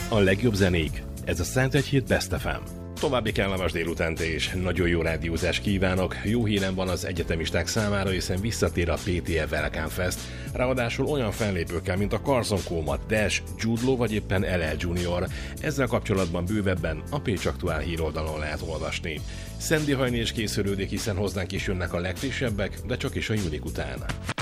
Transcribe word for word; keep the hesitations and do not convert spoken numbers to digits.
A legjobb zenék, ez a Szentegyhíd Best ef em. További kellemes délutánt és nagyon jó rádiózást kívánok. Jó hírem van az egyetemisták számára, hiszen visszatér a pé té ef Welcome Fest, ráadásul olyan fellépőkkel, mint a Carson Koma, Dash, Jude Law vagy éppen el el Junior. Ezzel kapcsolatban bővebben a Pécs Aktuál híroldalon lehet olvasni. Szendi hajni és készülődik, hiszen hozzánk is jönnek a legfrissebbek, de csak is a Unik után.